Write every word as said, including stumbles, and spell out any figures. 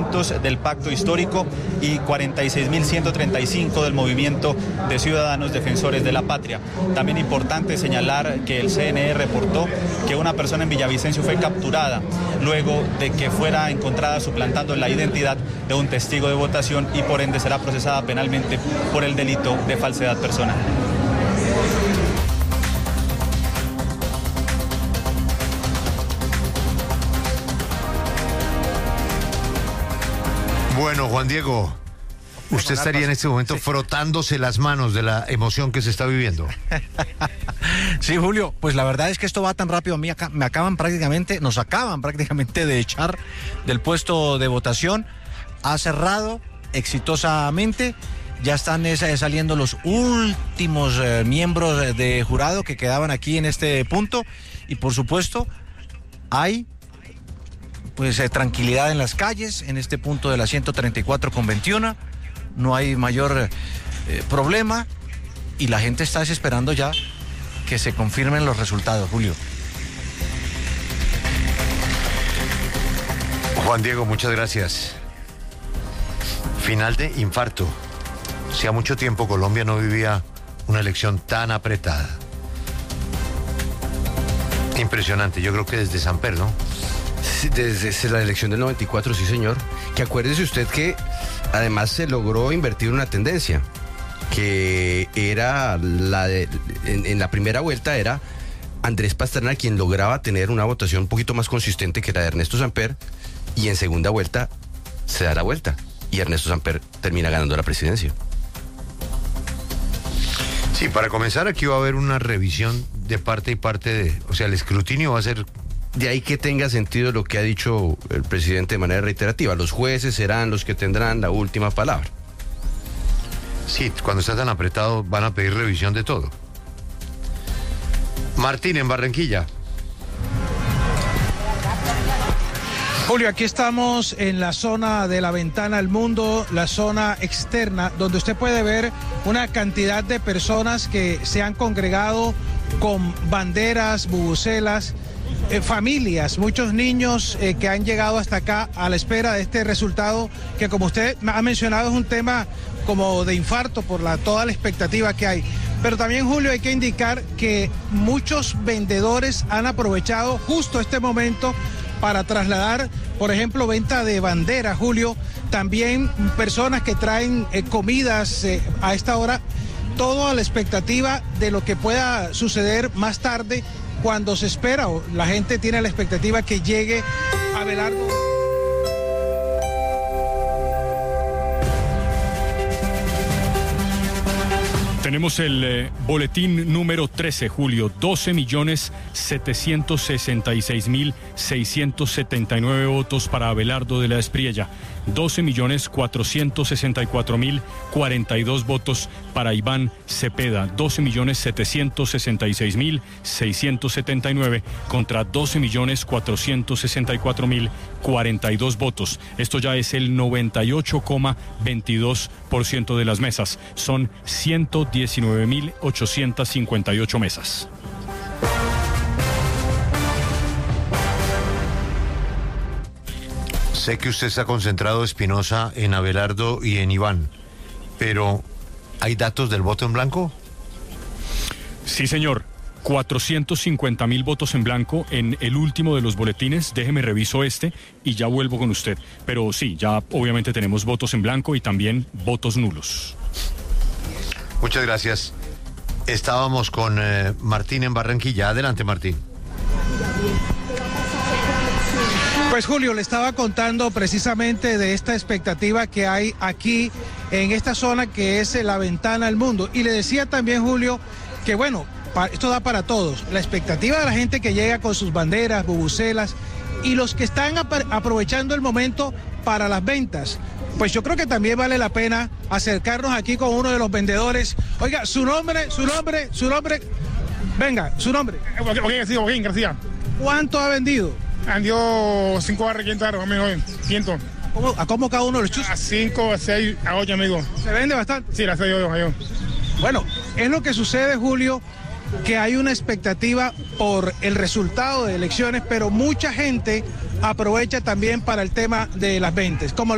quinientos del Pacto Histórico y cuarenta y seis mil ciento treinta y cinco del Movimiento de Ciudadanos Defensores de la Patria. También importante señalar que el C N E reportó que una persona en Villavicencio fue capturada luego de que fuera encontrada suplantando la identidad de un testigo de votación y por ende será procesada penalmente por el delito de falsedad personal. Bueno, Juan Diego, usted estaría en este momento sí. frotándose las manos de la emoción que se está viviendo. Sí, Julio, pues la verdad es que esto va tan rápido, a mí acá, me acaban prácticamente, nos acaban prácticamente de echar del puesto de votación. Ha cerrado exitosamente, ya están eh, saliendo los últimos eh, miembros de jurado que quedaban aquí en este punto y por supuesto hay pues eh, tranquilidad en las calles, en este punto de la ciento treinta y cuatro con veintiuno, no hay mayor eh, problema y la gente está esperando ya que se confirmen los resultados, Julio. Juan Diego, muchas gracias. Final de infarto. Hacía mucho tiempo Colombia no vivía una elección tan apretada. Impresionante, yo creo que desde Samper, ¿no? Desde la elección del noventa y cuatro, sí señor, que acuérdese usted que además se logró invertir una tendencia, que era la de, en, en la primera vuelta era Andrés Pastrana quien lograba tener una votación un poquito más consistente que la de Ernesto Samper, y en segunda vuelta se da la vuelta, y Ernesto Samper termina ganando la presidencia. Sí, para comenzar aquí va a haber una revisión de parte y parte de, o sea, el escrutinio va a ser... De ahí que tenga sentido lo que ha dicho el presidente de manera reiterativa. Los jueces serán los que tendrán la última palabra. Sí, cuando está tan apretado van a pedir revisión de todo. Martín, en Barranquilla. Julio, aquí estamos en la zona de la ventana al mundo, la zona externa, donde usted puede ver una cantidad de personas que se han congregado con banderas, bubucelas, Eh, familias, muchos niños eh, que han llegado hasta acá a la espera de este resultado que, como usted ha mencionado, es un tema como de infarto por la, toda la expectativa que hay. Pero también, Julio, hay que indicar que muchos vendedores han aprovechado justo este momento para trasladar, por ejemplo, venta de banderas, Julio, también personas que traen eh, comidas eh, a esta hora, todo a la expectativa de lo que pueda suceder más tarde, cuando se espera, o la gente tiene la expectativa que llegue Abelardo. Tenemos el eh, boletín número trece, Julio. doce millones setecientos sesenta y seis mil seiscientos setenta y nueve votos para Abelardo de la Espriella. doce millones cuatrocientos sesenta y cuatro mil cuarenta y dos votos para Iván Cepeda. doce millones setecientos sesenta y seis mil seiscientos setenta y nueve contra doce millones cuatrocientos sesenta y cuatro mil cuarenta y dos votos. Esto ya es el noventa y ocho coma veintidós por ciento de las mesas. Son ciento diecinueve mil ochocientos cincuenta y ocho mesas. Sé que usted está concentrado, Espinosa, en Abelardo y en Iván, pero ¿hay datos del voto en blanco? Sí, señor. cuatrocientos cincuenta mil votos en blanco en el último de los boletines. Déjeme reviso este y ya vuelvo con usted. Pero sí, ya obviamente tenemos votos en blanco y también votos nulos. Muchas gracias. Estábamos con eh, Martín en Barranquilla. Adelante, Martín. Pues, Julio, le estaba contando precisamente de esta expectativa que hay aquí en esta zona que es la ventana al mundo. Y le decía también, Julio, que bueno, esto da para todos. La expectativa de la gente que llega con sus banderas, bubucelas, y los que están aprovechando el momento para las ventas. Pues yo creo que también vale la pena acercarnos aquí con uno de los vendedores. Oiga, su nombre, su nombre, su nombre. Venga, su nombre. Joaquín García, Joaquín García. ¿Cuánto ha vendido? Vendió cinco barras, quinientos barras, amigo, quinientos. ¿Cómo, ¿A cómo cada uno de los chuzos? A cinco, a seis, a ocho, amigo. ¿Se vende bastante? Sí, las seis, yo, yo. Bueno, es lo que sucede, Julio, que hay una expectativa por el resultado de elecciones, pero mucha gente aprovecha también para el tema de las ventas. Como